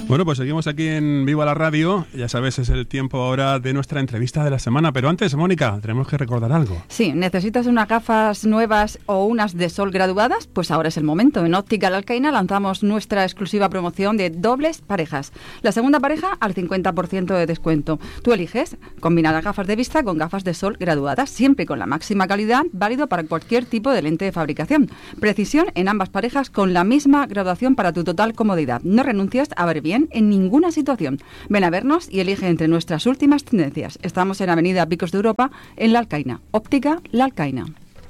Bueno, pues seguimos aquí en Viva la Radio. Ya sabes, es el tiempo ahora de nuestra entrevista de la semana. Pero antes, Mónica, tenemos que recordar algo. Sí, ¿necesitas unas gafas nuevas o unas de sol graduadas? Pues ahora es el momento. En Óptica La Alcaina lanzamos nuestra exclusiva promoción de dobles parejas. La segunda pareja al 50% de descuento. Tú eliges combinar las gafas de vista con gafas de sol graduadas, siempre con la máxima calidad, válido para cualquier tipo de lente de fabricación. Precisión en ambas parejas con la misma graduación para tu total comodidad. No renuncies a ver bien en ninguna situación. Ven a vernos y elige entre nuestras últimas tendencias. Estamos en Avenida Picos de Europa, en La Alcaina. Óptica La Alcaina.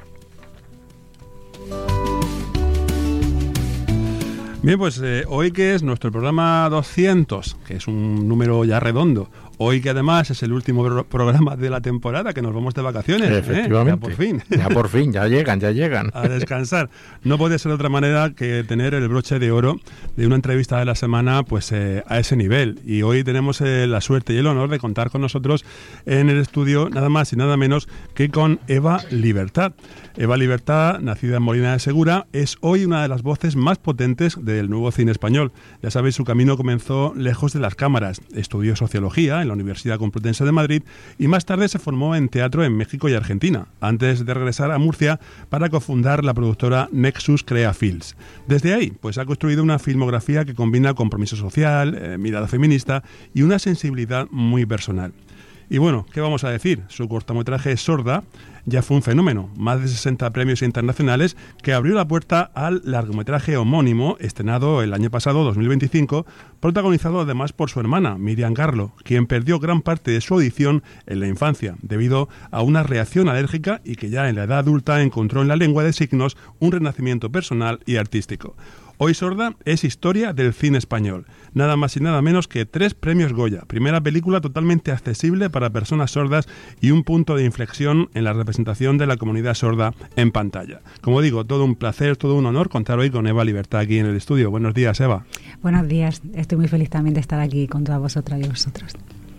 Bien, pues hoy que es nuestro programa 200, que es un número ya redondo, hoy que además es el último programa de la temporada, que nos vamos de vacaciones. Efectivamente. Ya por fin. Ya por fin, ya llegan. A descansar. No puede ser de otra manera que tener el broche de oro de una entrevista de la semana pues a ese nivel. Y hoy tenemos la suerte y el honor de contar con nosotros en el estudio nada más y nada menos que con Eva Libertad. Eva Libertad, nacida en Molina de Segura, es hoy una de las voces más potentes del nuevo cine español. Ya sabéis, su camino comenzó lejos de las cámaras. Estudió sociología en la Universidad Complutense de Madrid y más tarde se formó en teatro en México y Argentina, antes de regresar a Murcia para cofundar la productora Nexus Crea Films. Desde ahí, pues ha construido una filmografía que combina compromiso social, mirada feminista y una sensibilidad muy personal. Y bueno, ¿qué vamos a decir? Su cortometraje Sorda ya fue un fenómeno, más de 60 premios internacionales, que abrió la puerta al largometraje homónimo, estrenado el año pasado, 2025, protagonizado además por su hermana, Miriam Garlo, quien perdió gran parte de su audición en la infancia, debido a una reacción alérgica y que ya en la edad adulta encontró en la lengua de signos un renacimiento personal y artístico. Hoy Sorda es historia del cine español. Nada más y nada menos que 3 premios Goya. Primera película totalmente accesible para personas sordas y un punto de inflexión en la representación de la comunidad sorda en pantalla. Como digo, todo un placer, todo un honor contar hoy con Eva Libertad aquí en el estudio. Buenos días, Eva. Buenos días. Estoy muy feliz también de estar aquí con todas vosotras y vosotros.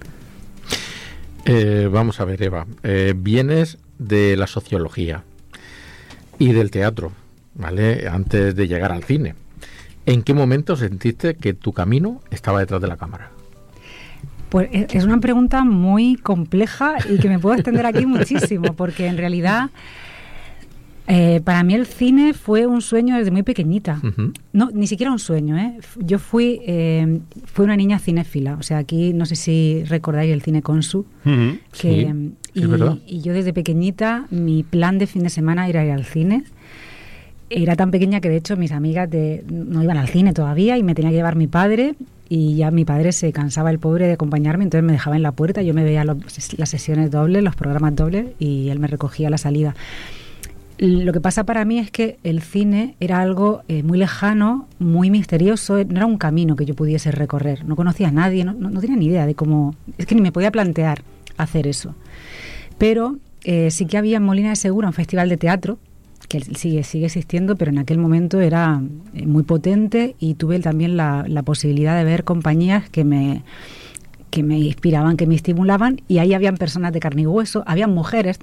Vamos a ver, Eva. Vienes de la sociología y del teatro, ¿vale? Antes de llegar al cine. ¿En qué momento sentiste que tu camino estaba detrás de la cámara? Pues es una pregunta muy compleja y que me puedo extender aquí muchísimo, porque en realidad para mí el cine fue un sueño desde muy pequeñita. Uh-huh. No, ni siquiera un sueño, ¿eh? Yo fui una niña cinéfila. O sea, aquí no sé si recordáis el cine Consu. Uh-huh. Que, sí, es verdad. Y yo desde pequeñita, mi plan de fin de semana era ir al cine. Era tan pequeña que de hecho mis amigas no iban al cine todavía y me tenía que llevar mi padre, y ya mi padre se cansaba, el pobre, de acompañarme, entonces me dejaba en la puerta, yo me veía las sesiones dobles, los programas dobles, y él me recogía a la salida. Lo que pasa para mí es que el cine era algo muy lejano, muy misterioso, no era un camino que yo pudiese recorrer, no conocía a nadie, no tenía ni idea de cómo, es que ni me podía plantear hacer eso. Pero sí que había en Molina de Segura un festival de teatro, que sigue existiendo, pero en aquel momento era muy potente, y tuve también la posibilidad de ver compañías que me inspiraban, que me estimulaban, y ahí habían personas de carne y hueso, habían mujeres,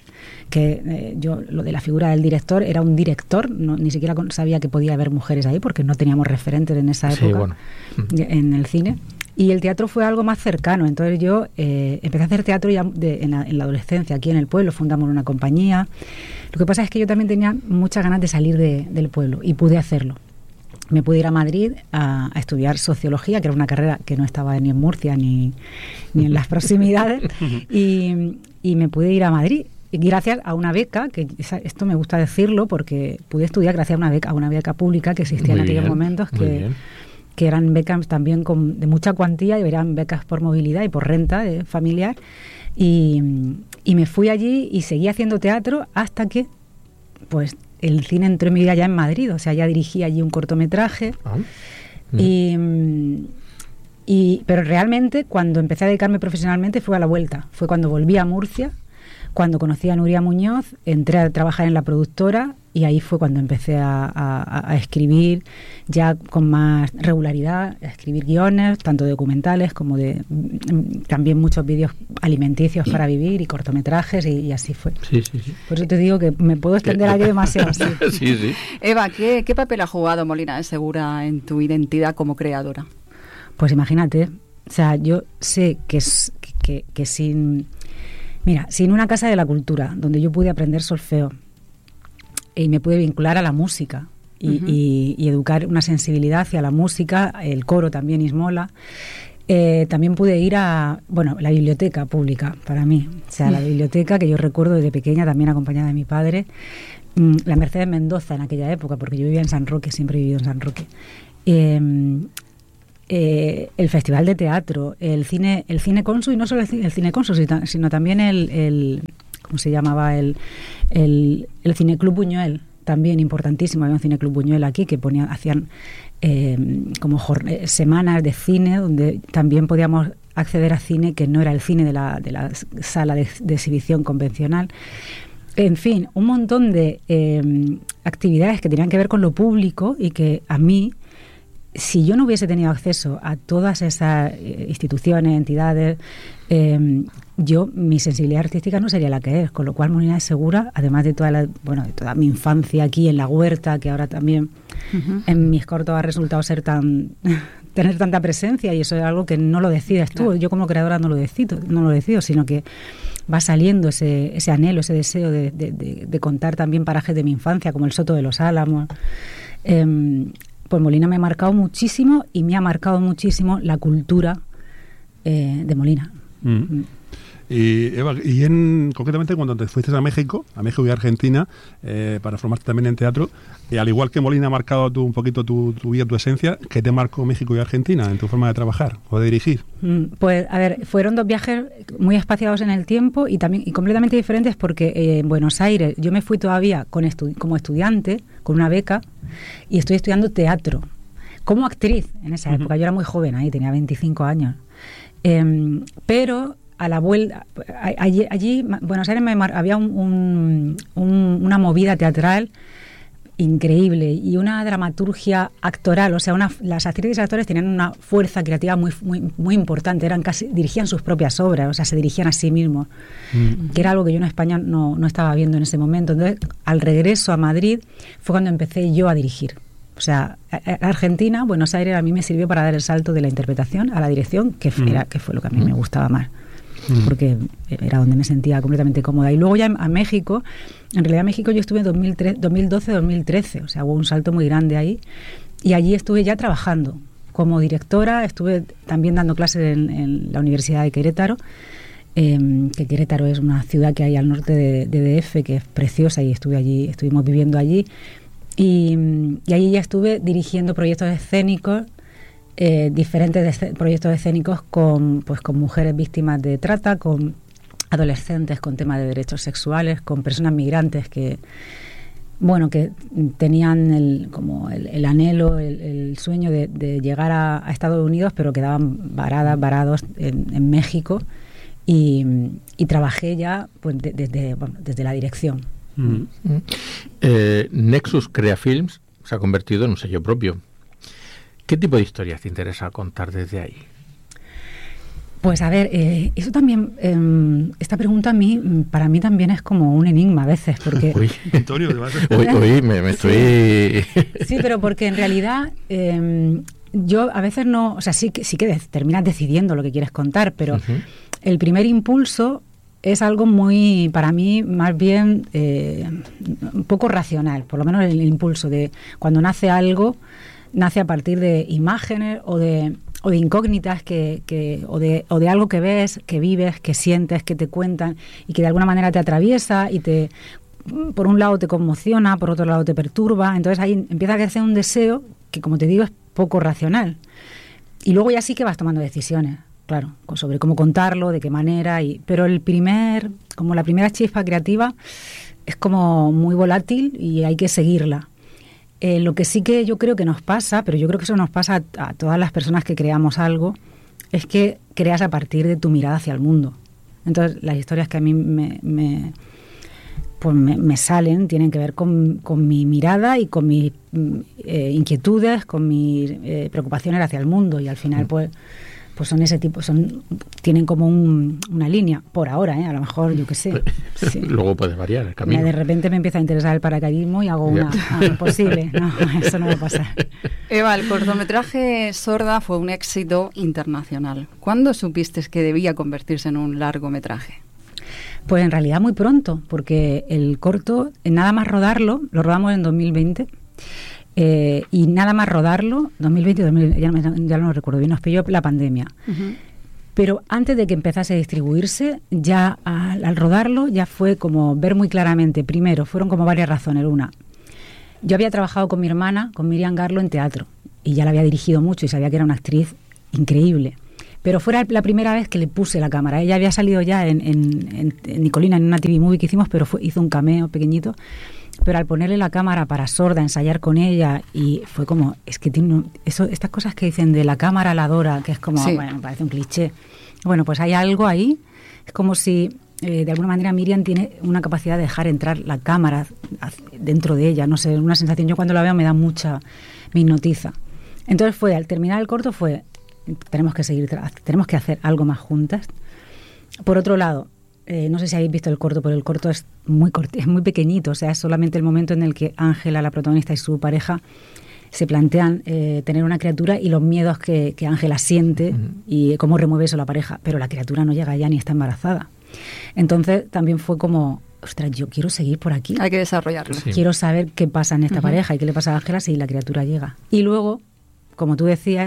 que yo, lo de la figura del director, era un director, ni siquiera sabía que podía haber mujeres ahí, porque no teníamos referentes en esa época, sí, bueno, en el cine. Y el teatro fue algo más cercano. Entonces yo empecé a hacer teatro ya en la adolescencia, aquí en el pueblo, fundamos una compañía. Lo que pasa es que yo también tenía muchas ganas de salir del pueblo, y pude hacerlo. Me pude ir a Madrid a estudiar sociología, que era una carrera que no estaba ni en Murcia ni en las proximidades, y me pude ir a Madrid. Y gracias a una beca, que esto me gusta decirlo, porque pude estudiar gracias a una beca pública que existía en aquellos momentos, que eran becas también de mucha cuantía, y eran becas por movilidad y por renta familiar, y me fui allí y seguí haciendo teatro hasta que pues el cine entró en mi vida ya en Madrid. O sea, ya dirigí allí un cortometraje. Pero realmente cuando empecé a dedicarme profesionalmente fue a la vuelta, fue cuando volví a Murcia, cuando conocí a Nuria Muñoz, entré a trabajar en la productora, y ahí fue cuando empecé a escribir ya con más regularidad, a escribir guiones, tanto documentales como también muchos vídeos alimenticios para vivir, y cortometrajes, y así fue. Sí. Por eso te digo que me puedo extender aquí demasiado. Sí. Eva, ¿qué papel ha jugado Molina de Segura en tu identidad como creadora? Pues imagínate, o sea, yo sé que sin una casa de la cultura, donde yo pude aprender solfeo y me pude vincular a la música y educar una sensibilidad hacia la música, el coro también, Ismola, también pude ir a, la biblioteca pública para mí, o sea, la biblioteca que yo recuerdo desde pequeña, también acompañada de mi padre, la Mercedes Mendoza en aquella época, porque yo vivía en San Roque, siempre he vivido en San Roque. El festival de teatro, el cine Consul, y no solo el cine Consul, sino también el ¿cómo se llamaba? El Cineclub Buñuel, también importantísimo. Había un Cineclub Buñuel aquí que hacían semanas de cine donde también podíamos acceder a cine que no era el cine de la sala de exhibición convencional. En fin, un montón de actividades que tenían que ver con lo público y que a mí, si yo no hubiese tenido acceso a todas esas instituciones, entidades, mi sensibilidad artística no sería la que es, con lo cual Molina de Segura, además de de toda mi infancia aquí en la huerta, que ahora también en mis cortos ha resultado ser tener tanta presencia, y eso es algo que no lo decides tú. Claro. Yo como creadora no lo decido, sino que va saliendo ese anhelo, ese deseo de contar también parajes de mi infancia, como el Soto de los Álamos. Pues Molina me ha marcado muchísimo, y me ha marcado muchísimo la cultura de Molina. Y Eva, concretamente cuando te fuiste a México y Argentina, para formarte también en teatro, al igual que Molina ha marcado un poquito tu vida, tu esencia, ¿qué te marcó México y Argentina en tu forma de trabajar o de dirigir? Pues, a ver, fueron dos viajes muy espaciados en el tiempo y completamente diferentes, porque en Buenos Aires yo me fui todavía como estudiante, con una beca, y estoy estudiando teatro, como actriz en esa época. Yo era muy joven ahí, tenía 25 años. Pero a la vuelta, allí Buenos Aires había una movida teatral increíble y una dramaturgia actoral, o sea, las actrices y actores tenían una fuerza creativa muy, muy, muy importante, dirigían sus propias obras, o sea, se dirigían a sí mismos, que era algo que yo en España no estaba viendo en ese momento. Entonces, al regreso a Madrid fue cuando empecé yo a dirigir. O sea, Argentina, Buenos Aires, a mí me sirvió para dar el salto de la interpretación a la dirección, que fue lo que a mí me gustaba más, porque era donde me sentía completamente cómoda. Y luego ya a México, en realidad México yo estuve en 2012-2013, o sea, hubo un salto muy grande ahí, y allí estuve ya trabajando como directora, estuve también dando clases en la Universidad de Querétaro, que Querétaro es una ciudad que hay al norte de DF, que es preciosa, y estuvimos viviendo allí, y allí ya estuve dirigiendo proyectos escénicos, diferentes proyectos escénicos con mujeres víctimas de trata, con adolescentes con temas de derechos sexuales, con personas migrantes que tenían el anhelo, el sueño de llegar a Estados Unidos, pero quedaban varados en México, y trabajé ya pues desde la dirección. Nexus Crea Films se ha convertido en un sello propio. ¿Qué tipo de historias te interesa contar desde ahí? Pues a ver, eso también, esta pregunta para mí también es como un enigma a veces, porque... Uy, Antonio, me estoy... Sí, pero porque en realidad yo a veces no... O sea, sí que terminas decidiendo lo que quieres contar, pero el primer impulso es algo muy, para mí, más bien un poco racional, por lo menos el impulso de cuando nace algo, nace a partir de imágenes o de incógnitas o de algo que ves, que vives, que sientes, que te cuentan y que de alguna manera te atraviesa y por un lado te conmociona, por otro lado te perturba. Entonces ahí empieza a crecer un deseo que, como te digo, es poco racional. Y luego ya sí que vas tomando decisiones, claro, sobre cómo contarlo, de qué manera. Pero la primera chispa creativa es como muy volátil y hay que seguirla. Lo que sí que yo creo que nos pasa, pero yo creo que eso nos pasa a todas las personas que creamos algo, es que creas a partir de tu mirada hacia el mundo. Entonces, las historias que a mí me salen tienen que ver con mi mirada y con mis inquietudes, con mis preocupaciones hacia el mundo. Y al final, pues, pues son ese tipo, tienen como una línea, por ahora, a lo mejor, yo qué sé. Sí. Luego puede variar el camino. De repente me empieza a interesar el paracaidismo y hago una imposible. No, eso no va a pasar. Eva, el cortometraje Sorda fue un éxito internacional. ¿Cuándo supiste que debía convertirse en un largometraje? Pues en realidad muy pronto, porque el corto, nada más rodarlo, lo rodamos en 2020, y nada más rodarlo, 2020, ya no lo recuerdo bien, nos pilló la pandemia. Uh-huh. Pero antes de que empezase a distribuirse, ya al rodarlo, ya fue como ver muy claramente, primero, fueron como varias razones. Una, yo había trabajado con mi hermana, con Miriam Garlo, en teatro, y ya la había dirigido mucho y sabía que era una actriz increíble. Pero fuera la primera vez que le puse la cámara. Ella había salido ya en Nicolina, en una TV movie que hicimos, pero hizo un cameo pequeñito. Pero al ponerle la cámara para Sorda, ensayar con ella, y fue como, es que tiene estas cosas que dicen de la cámara la adora, que es como, sí, bueno, parece un cliché. Bueno, pues hay algo ahí, es como si de alguna manera Miriam tiene una capacidad de dejar entrar la cámara dentro de ella, no sé, una sensación, yo cuando la veo me hipnotiza. Entonces al terminar el corto tenemos que hacer algo más juntas. Por otro lado, no sé si habéis visto el corto, pero el corto es muy pequeñito, o sea, es solamente el momento en el que Ángela, la protagonista, y su pareja se plantean tener una criatura y los miedos que Ángela siente y cómo remueve eso la pareja, pero la criatura no llega ya ni está embarazada. Entonces también fue como, ostras, yo quiero seguir por aquí. Hay que desarrollarlo. Sí. Quiero saber qué pasa en esta pareja y qué le pasa a Ángela si la criatura llega. Y luego, como tú decías,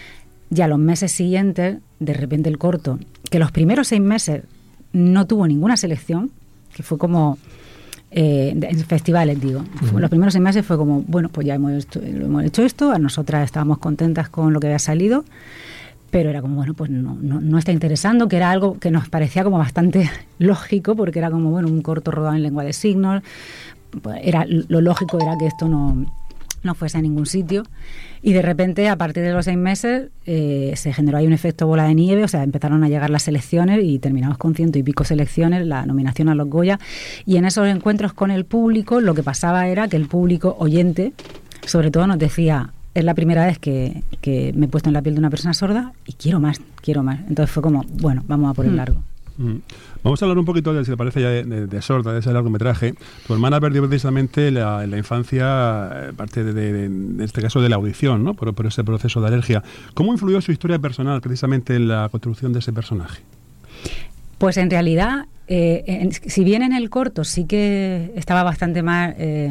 ya los meses siguientes, de repente el corto, que los primeros 6 meses no tuvo ninguna selección, que fue como en festivales, digo. Los primeros 6 meses fue como, bueno, pues ya hemos hecho esto, a nosotras estábamos contentas con lo que había salido, pero era como, bueno, pues no está interesando, que era algo que nos parecía como bastante lógico, porque era como, bueno, un corto rodado en lengua de signos, pues lo lógico era que esto no fuese a ningún sitio, y de repente a partir de los 6 meses se generó ahí un efecto bola de nieve, o sea, empezaron a llegar las selecciones y terminamos con 100 y pico selecciones, la nominación a los Goya, y en esos encuentros con el público lo que pasaba era que el público oyente sobre todo nos decía, es la primera vez que me he puesto en la piel de una persona sorda y quiero más. Entonces fue como, bueno, vamos a por el largo. Vamos a hablar un poquito, si te parece, ya de Sorda, de ese largometraje. Tu hermana perdió precisamente la infancia, parte de este caso de la audición, ¿no? Por ese proceso de alergia. ¿Cómo influyó su historia personal precisamente en la construcción de ese personaje? Pues en realidad, si bien en el corto sí que estaba bastante más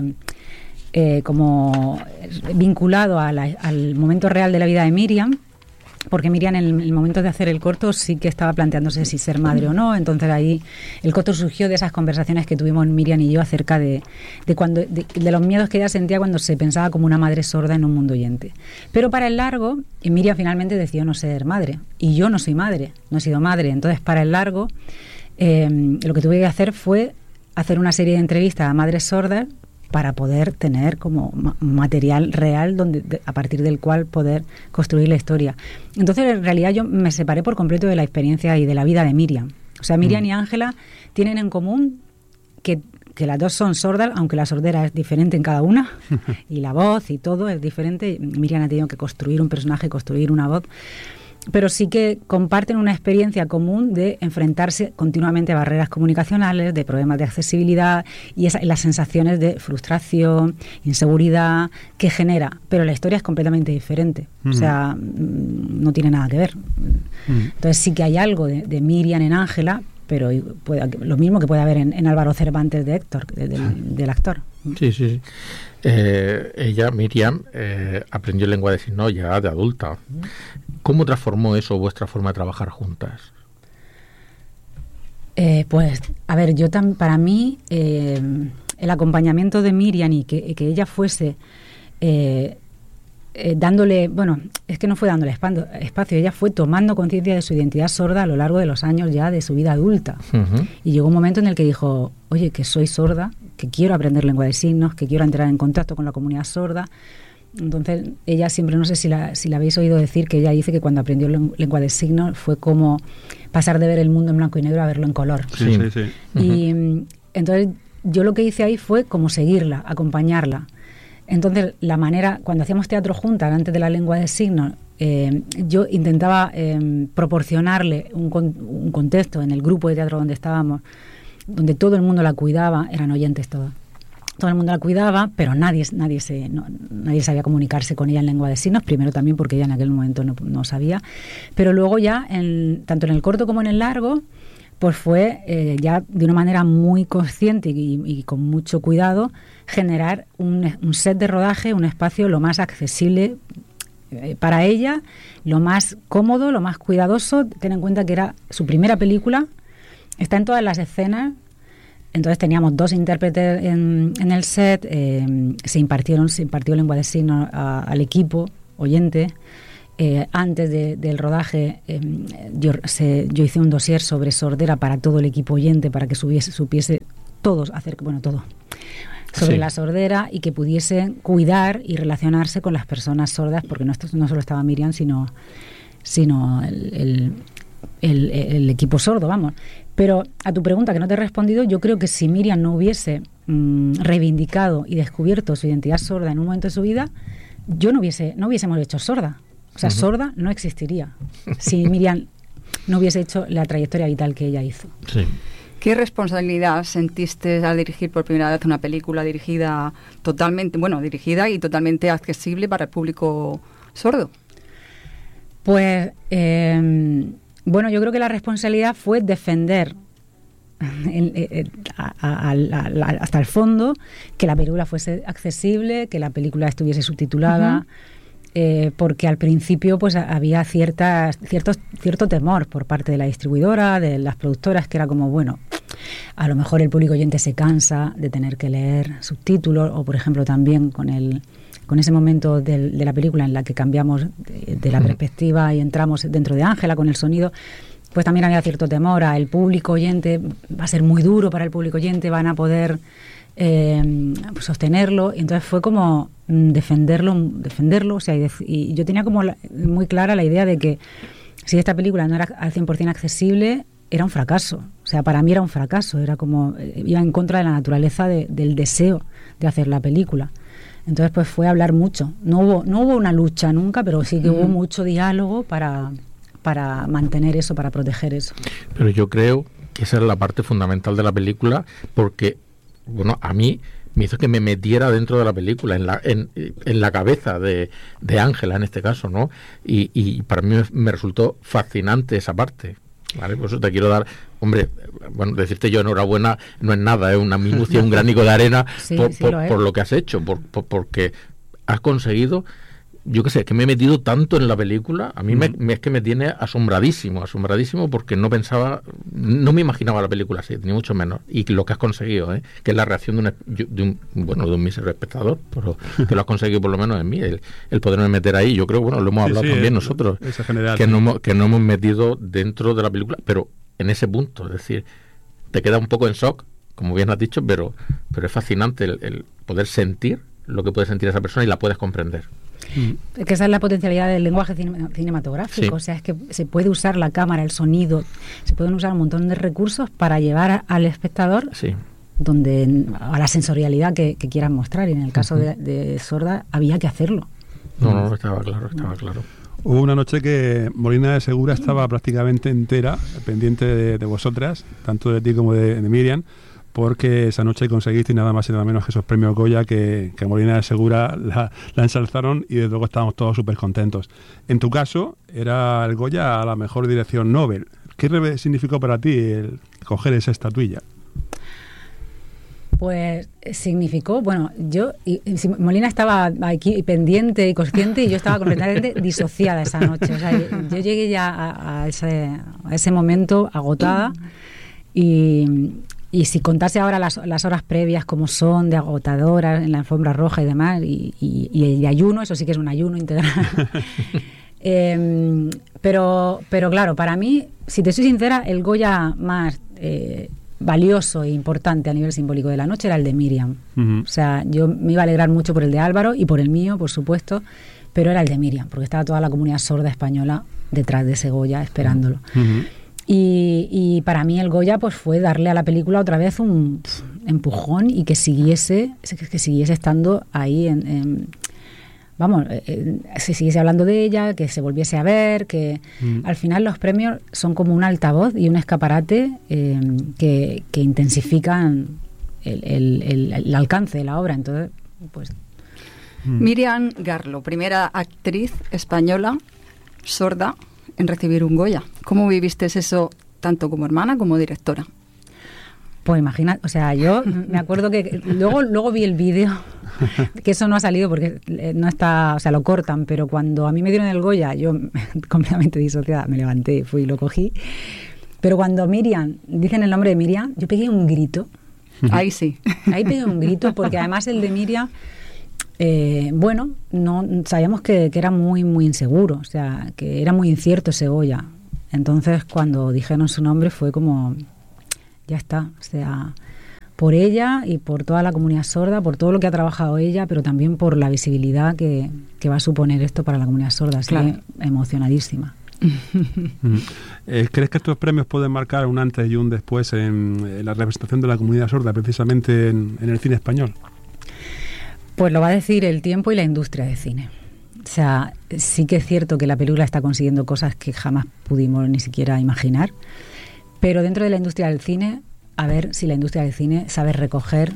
como vinculado al momento real de la vida de Miriam, porque Miriam en el momento de hacer el corto sí que estaba planteándose si ser madre o no, entonces ahí el corto surgió de esas conversaciones que tuvimos Miriam y yo acerca de los miedos que ella sentía cuando se pensaba como una madre sorda en un mundo oyente. Pero para el largo, Miriam finalmente decidió no ser madre, y yo no soy madre, no he sido madre, entonces para el largo lo que tuve que hacer fue hacer una serie de entrevistas a madres sordas para poder tener como material real a partir del cual poder construir la historia. Entonces, en realidad, yo me separé por completo de la experiencia y de la vida de Miriam. O sea, Miriam y Ángela tienen en común que las dos son sordas, aunque la sordera es diferente en cada una, y la voz y todo es diferente. Miriam ha tenido que construir un personaje, construir una voz, pero sí que comparten una experiencia común de enfrentarse continuamente a barreras comunicacionales, de problemas de accesibilidad y las sensaciones de frustración, inseguridad que genera, pero la historia es completamente diferente, o sea, no tiene nada que ver. Entonces sí que hay algo de Miriam en Ángela, pero lo mismo que puede haber en Álvaro Cervantes de Héctor, del actor. Sí. Ella, Miriam, aprendió lengua de signos ya de adulta. ¿Cómo transformó eso vuestra forma de trabajar juntas? Pues, a ver, para mí el acompañamiento de Miriam y que ella fuese dándole, bueno, es que no fue dándole espacio, ella fue tomando conciencia de su identidad sorda a lo largo de los años ya de su vida adulta. Y llegó un momento en el que dijo, oye, que soy sorda, que quiero aprender lengua de signos, que quiero entrar en contacto con la comunidad sorda. Entonces, ella siempre, no sé si la habéis oído decir, que ella dice que cuando aprendió lengua de signos fue como pasar de ver el mundo en blanco y negro a verlo en color. Sí. Y entonces, yo lo que hice ahí fue como seguirla, acompañarla. Entonces, la manera, cuando hacíamos teatro juntas, antes de la lengua de signos, yo intentaba proporcionarle un contexto en el grupo de teatro donde estábamos, donde todo el mundo la cuidaba, eran oyentes todos. Todo el mundo la cuidaba, pero nadie sabía comunicarse con ella en lengua de signos, primero también porque ella en aquel momento no sabía, pero luego ya, tanto en el corto como en el largo, pues fue ya de una manera muy consciente y con mucho cuidado generar un set de rodaje, un espacio lo más accesible para ella, lo más cómodo, lo más cuidadoso. Ten en cuenta que era su primera película, está en todas las escenas. Entonces teníamos 2 intérpretes en el set, se impartió lengua de signos al equipo oyente. Antes del rodaje yo hice un dossier sobre sordera para todo el equipo oyente, para que supiese todos todo sobre la sordera y que pudiesen cuidar y relacionarse con las personas sordas, porque no solo estaba Miriam, sino el equipo sordo, vamos. Pero a tu pregunta que no te he respondido, yo creo que si Miriam no hubiese reivindicado y descubierto su identidad sorda en un momento de su vida, no hubiésemos hecho Sorda. O sea, Sorda no existiría si Miriam no hubiese hecho la trayectoria vital que ella hizo. Sí. ¿Qué responsabilidad sentiste al dirigir por primera vez una película dirigida y totalmente accesible para el público sordo? Pues, yo creo que la responsabilidad fue defender hasta el fondo que la película fuese accesible, que la película estuviese subtitulada, porque al principio pues había cierto temor por parte de la distribuidora, de las productoras, que era como, bueno, a lo mejor el público oyente se cansa de tener que leer subtítulos, o por ejemplo también con ese momento de la película en la que cambiamos de la perspectiva y entramos dentro de Ángela con el sonido, pues también había cierto temor a el público oyente, va a ser muy duro para el público oyente, van a poder sostenerlo, y entonces fue como defenderlo, o sea, y yo tenía como muy clara la idea de que si esta película no era al 100% accesible, era un fracaso. O sea, para mí era un fracaso, era como, iba en contra de la naturaleza del deseo de hacer la película. Entonces pues fue hablar mucho. No hubo una lucha nunca, pero sí que hubo mucho diálogo para mantener eso, para proteger eso. Pero yo creo que esa es la parte fundamental de la película, porque, bueno, a mí me hizo que me metiera dentro de la película, en la cabeza de Ángela en este caso, ¿no? Y para mí me resultó fascinante esa parte, ¿vale? Por eso te quiero dar, hombre, bueno, decirte yo enhorabuena no es nada, es una minucia, un granico de arena por lo que has hecho, porque has conseguido, yo qué sé, que me he metido tanto en la película, a mí es que me tiene asombradísimo, porque no me imaginaba la película así, ni mucho menos, y lo que has conseguido, que es la reacción de un mísero espectador, pero que lo has conseguido por lo menos en mí, el poderme meter ahí. Yo creo, bueno, lo hemos hablado también nosotros, que no hemos metido dentro de la película, pero en ese punto, es decir, te queda un poco en shock, como bien has dicho, pero es fascinante el poder sentir lo que puede sentir esa persona y la puedes comprender. Que esa es la potencialidad del lenguaje cinematográfico, sí. O sea, es que se puede usar la cámara, el sonido, se pueden usar un montón de recursos para llevar al espectador a la sensorialidad que quieran mostrar, y en el caso de Sorda había que hacerlo. No, estaba claro. Hubo una noche que Molina de Segura estaba prácticamente entera pendiente de vosotras, tanto de ti como de Miriam, porque esa noche conseguiste nada más y nada menos que esos premios Goya que Molina de Segura la ensalzaron, y desde luego estábamos todos súper contentos. En tu caso, era el Goya a la mejor dirección Nobel. ¿Qué significó para ti el coger esa estatuilla? Pues significó, bueno, Molina estaba aquí pendiente y consciente, y yo estaba completamente disociada esa noche. O sea, yo llegué ya a ese momento agotada, y si contase ahora las horas previas como son de agotadoras en la alfombra roja y demás, y el ayuno, eso sí que es un ayuno integral. Pero claro, para mí, si te soy sincera, el Goya más valioso e importante a nivel simbólico de la noche era el de Miriam. O sea, yo me iba a alegrar mucho por el de Álvaro y por el mío, por supuesto, pero era el de Miriam, porque estaba toda la comunidad sorda española detrás de ese Goya esperándolo. Y para mí el Goya pues fue darle a la película otra vez un empujón, y que siguiese estando ahí vamos, se siguiese hablando de ella, que se volviese a ver, que al final los premios son como un altavoz y un escaparate que intensifican el alcance de la obra. Entonces, pues... Miriam Garlo, primera actriz española sorda en recibir un Goya. ¿Cómo viviste eso tanto como hermana como directora? Pues imagina, o sea, yo me acuerdo que luego vi el vídeo, que eso no ha salido porque no está, o sea, lo cortan, pero cuando a mí me dieron el Goya, yo completamente disociada, me levanté, fui y lo cogí. Pero cuando Miriam, dicen el nombre de Miriam, yo pegué un grito. Ahí sí. Ahí pegué un grito porque además el de Miriam, bueno, no sabíamos que era muy, muy inseguro, o sea, que era muy incierto ese Goya. Entonces, cuando dijeron su nombre fue como... Ya está, o sea, por ella y por toda la comunidad sorda, por todo lo que ha trabajado ella, pero también por la visibilidad que va a suponer esto para la comunidad sorda. Así claro. que emocionadísima. ¿Crees que estos premios pueden marcar un antes y un después en la representación de la comunidad sorda, precisamente en el cine español? Pues lo va a decir el tiempo y la industria de cine. O sea, sí que es cierto que la película está consiguiendo cosas que jamás pudimos ni siquiera imaginar. Pero dentro de la industria del cine, a ver si la industria del cine sabe recoger,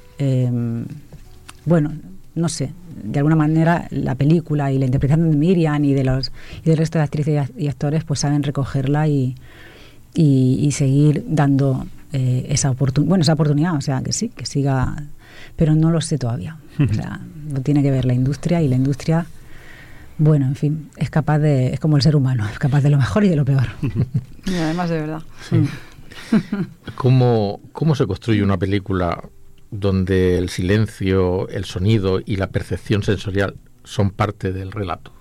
bueno, no sé, de alguna manera la película y la interpretación de Miriam y del resto de actrices y actores, pues saben recogerla y seguir dando esa oportunidad, o sea, que sí, que siga, pero no lo sé todavía. O sea, lo tiene que ver la industria y la industria... Bueno, en fin, es como el ser humano, es capaz de lo mejor y de lo peor. Y además de verdad. Sí. ¿Cómo se construye una película donde el silencio, el sonido y la percepción sensorial son parte del relato?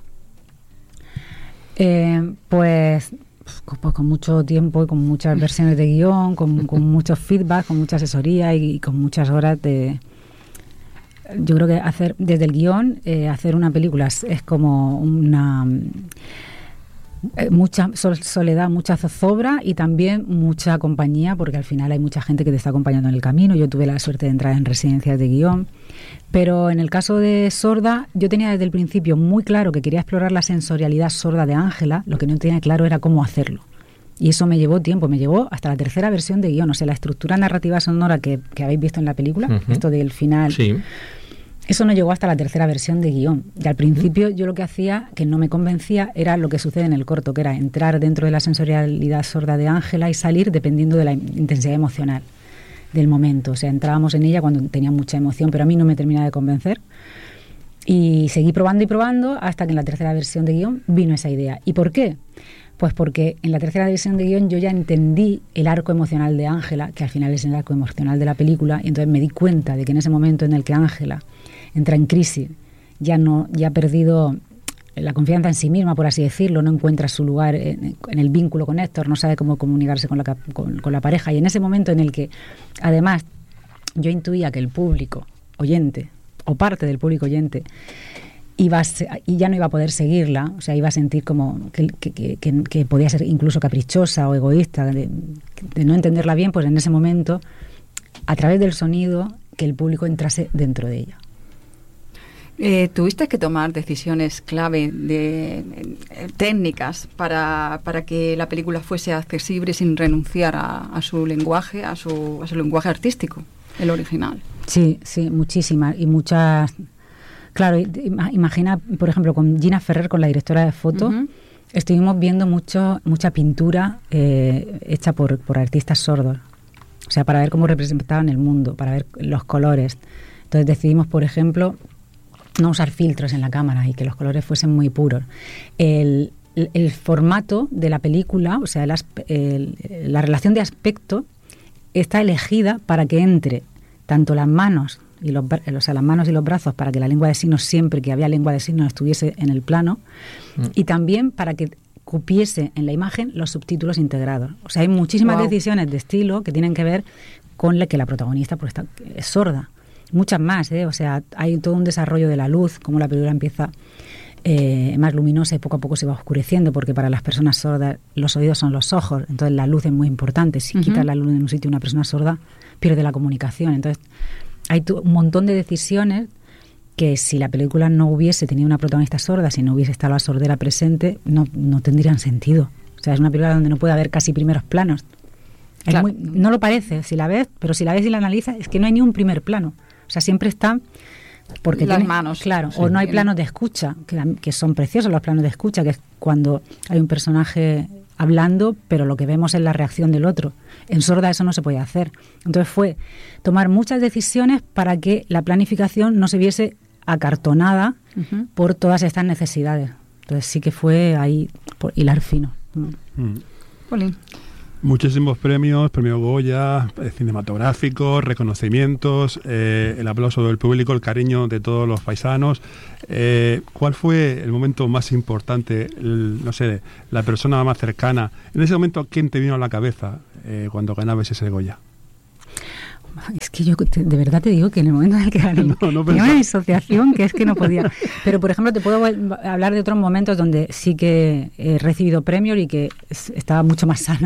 Pues con mucho tiempo y con muchas versiones de guión, con muchos feedback, con mucha asesoría y con muchas horas de... Yo creo que hacer desde el guión, hacer una película es como una mucha soledad, mucha zozobra y también mucha compañía, porque al final hay mucha gente que te está acompañando en el camino. Yo tuve la suerte de entrar en residencias de guión, pero en el caso de Sorda, yo tenía desde el principio muy claro que quería explorar la sensorialidad sorda de Ángela. Lo que no tenía claro era cómo hacerlo. Y eso me llevó tiempo, me llevó hasta la tercera versión de guión. O sea, la estructura narrativa sonora que habéis visto en la película, esto del final... Sí. Eso no llegó hasta la tercera versión de guión. Y al principio yo lo que hacía, que no me convencía, era lo que sucede en el corto, que era entrar dentro de la sensorialidad sorda de Ángela y salir dependiendo de la intensidad emocional del momento. O sea, entrábamos en ella cuando tenía mucha emoción, pero a mí no me terminaba de convencer. Y seguí probando y probando hasta que en la tercera versión de guión vino esa idea. ¿Y por qué? Pues porque en la tercera versión de guión yo ya entendí el arco emocional de Ángela, que al final es el arco emocional de la película, y entonces me di cuenta de que en ese momento en el que Ángela entra en crisis, ya ha perdido la confianza en sí misma, por así decirlo, no encuentra su lugar en el vínculo con Héctor, no sabe cómo comunicarse con la pareja, y en ese momento en el que además yo intuía que el público oyente, o parte del público oyente, y ya no iba a poder seguirla, o sea, iba a sentir como que podía ser incluso caprichosa o egoísta, de no entenderla bien, pues en ese momento, a través del sonido, que el público entrase dentro de ella. ¿Tuviste que tomar decisiones clave técnicas para que la película fuese accesible sin renunciar a su lenguaje, a su lenguaje artístico, el original? Sí, muchísimas y muchas... Claro, imagina, por ejemplo, con Gina Ferrer, con la directora de foto, estuvimos viendo mucha pintura hecha por artistas sordos, o sea, para ver cómo representaban el mundo, para ver los colores. Entonces decidimos, por ejemplo, no usar filtros en la cámara y que los colores fuesen muy puros. El formato de la película, o sea, la relación de aspecto está elegida para que entre tanto las manos y las manos y los brazos, para que la lengua de signos, siempre que había lengua de signos, estuviese en el plano, y también para que cupiese en la imagen los subtítulos integrados. O sea, hay muchísimas decisiones de estilo que tienen que ver con que la protagonista pues, es sorda. Muchas más, o sea, hay todo un desarrollo de la luz, como la película empieza más luminosa y poco a poco se va oscureciendo, porque para las personas sordas los oídos son los ojos, entonces la luz es muy importante. Si quitas la luz en un sitio, una persona sorda pierde la comunicación. Entonces hay un montón de decisiones que si la película no hubiese tenido una protagonista sorda, si no hubiese estado la sordera presente, no tendrían sentido. O sea, es una película donde no puede haber casi primeros planos. Claro. No lo parece si la ves, pero si la ves y la analizas, es que no hay ni un primer plano. O sea, siempre está... porque las manos. Claro, Sí. o no hay planos de escucha, que son preciosos los planos de escucha, que es cuando hay un personaje hablando, pero lo que vemos es la reacción del otro. En sorda eso no se puede hacer. Entonces fue tomar muchas decisiones para que la planificación no se viese acartonada por todas estas necesidades. Entonces sí que fue ahí por hilar fino. Jolín. Muchísimos premios, premio Goya, cinematográficos, reconocimientos, el aplauso del público, el cariño de todos los paisanos. ¿Cuál fue el momento más importante, no sé, la persona más cercana? En ese momento, ¿quién te vino a la cabeza cuando ganabas ese Goya? Es que yo de verdad te digo que en el momento en el que gané tenía una disociación que es que no podía. Pero, por ejemplo, te puedo hablar de otros momentos donde sí que he recibido premios y que estaba mucho más sana